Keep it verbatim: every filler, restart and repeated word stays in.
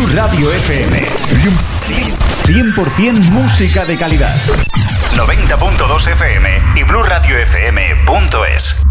Radio F M. cien por ciento música de calidad. noventa punto dos F M y blue radio f m punto es.